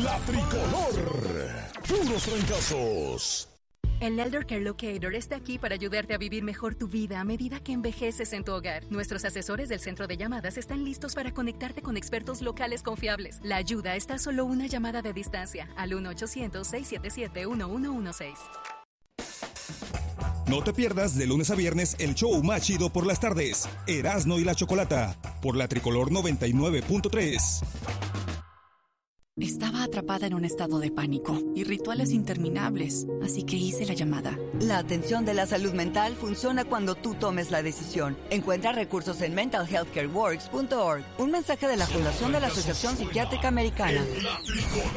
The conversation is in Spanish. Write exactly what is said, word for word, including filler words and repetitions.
La Tricolor. Puros trancazos. El Elder Care Locator está aquí para ayudarte a vivir mejor tu vida a medida que envejeces en tu hogar. Nuestros asesores del centro de llamadas están listos para conectarte con expertos locales confiables. La ayuda está a solo una llamada de distancia al uno ochocientos, seiscientos setenta y siete, uno uno uno seis. No te pierdas de lunes a viernes el show más chido por las tardes. Erasno y la Chocolata, por la Tricolor noventa y nueve punto tres. Estaba atrapada en un estado de pánico y rituales interminables, así que hice la llamada. La atención de la salud mental funciona cuando tú tomes la decisión. Encuentra recursos en mental health care works punto org. Un mensaje de la Fundación de la Asociación Psiquiátrica Americana.